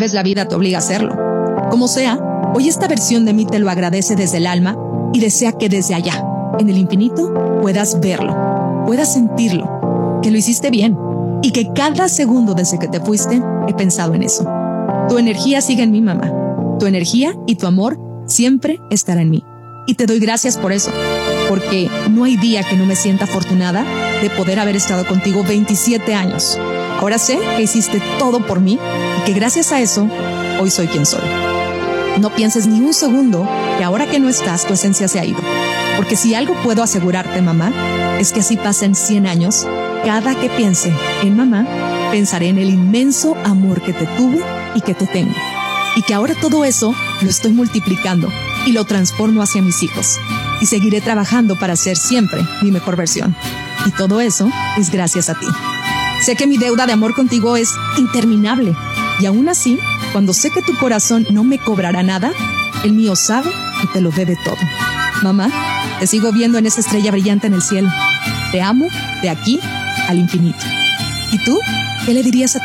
vez la vida te obliga a hacerlo. Como sea, hoy esta versión de mí te lo agradece desde el alma y desea que desde allá, en el infinito, puedas verlo, puedas sentirlo, que lo hiciste bien y que cada segundo desde que te fuiste he pensado en eso. Tu energía sigue en mí, mamá. Tu energía y tu amor siempre estará en mí. Y te doy gracias por eso, porque no hay día que no me sienta afortunada de poder haber estado contigo 27 años. Ahora sé que hiciste todo por mí y que gracias a eso, hoy soy quien soy. No pienses ni un segundo que ahora que no estás, tu esencia se ha ido. Porque si algo puedo asegurarte, mamá, es que así pasen 100 años, cada que piense en mamá, pensaré en el inmenso amor que te tuve y que te tengo. Y que ahora todo eso lo estoy multiplicando y lo transformo hacia mis hijos. Y seguiré trabajando para ser siempre mi mejor versión. Y todo eso es gracias a ti. Sé que mi deuda de amor contigo es interminable. Y aún así, cuando sé que tu corazón no me cobrará nada, el mío sabe y te lo debe todo. Mamá, te sigo viendo en esa estrella brillante en el cielo. Te amo de aquí al infinito. ¿Y tú? ¿Qué le dirías a